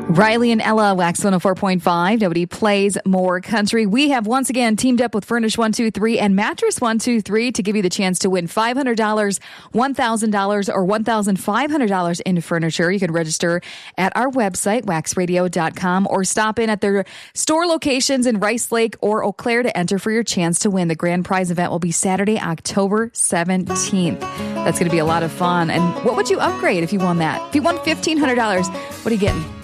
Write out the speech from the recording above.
Riley and Ella, Wax 104.5. Nobody plays more country. We have once again teamed up with Furnish 123 and Mattress 123 to give you the chance to win $500, $1,000, or $1,500 in furniture. You can register at our website, waxradio.com, or stop in at their store locations in Rice Lake or Eau Claire to enter for your chance to win. The grand prize event will be Saturday, October 17th. That's going to be a lot of fun. And what would you upgrade if you won that? If you won $1,500, what are you getting?